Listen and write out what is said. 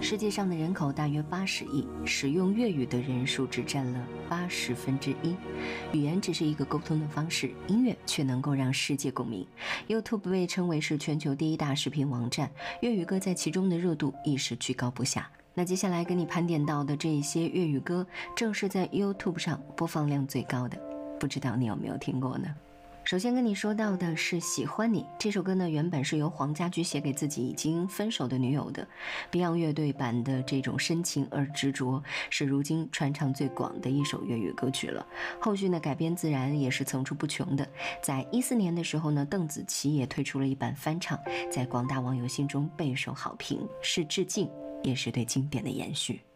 世界上的人口大约80亿，使用粤语的人数只占了1/80。语言只是一个沟通的方式，音乐却能够让世界共鸣。YouTube 被称为是全球第1大视频网站，粤语歌在其中的热度亦是居高不下。那接下来跟你盘点到的这一些粤语歌，正是在 YouTube 上播放量最高的，不知道你有没有听过呢？首先跟你说到的是喜欢你，这首歌呢原本是由黄家驹写给自己已经分手的女友的， Beyond 乐队版的这种深情而执着，是如今传唱最广的一首粤语歌曲了。后续呢改编自然也是层出不穷的，在14年的时候呢，邓紫棋也推出了一版翻唱，在广大网友心中备受好评，是致敬，也是对经典的延续。